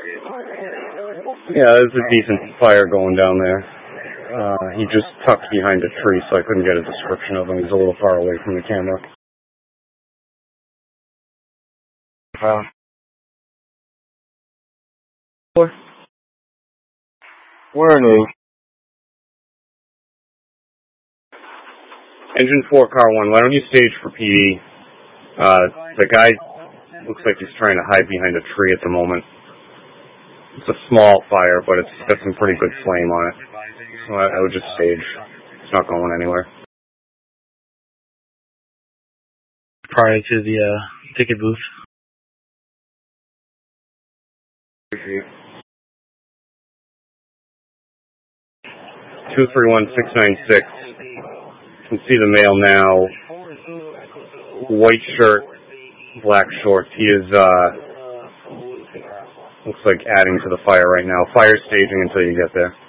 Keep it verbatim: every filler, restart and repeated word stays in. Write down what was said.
Yeah, there's a decent fire going down there. Uh, he just tucked behind a tree, so I couldn't get a description of him. He's a little far away from the camera. Uh, Warning. Engine four, car one, why don't you stage for P D? Uh, the guy looks like he's trying to hide behind a tree at the moment. It's a small fire, but it's got some pretty good flame on it. So I, I would just stage. It's not going anywhere. Prior to the uh, ticket booth. two three one six nine six. You can see the male now. White shirt, black shorts. He is, uh, looks like adding to the fire right now. Fire staging until you get there.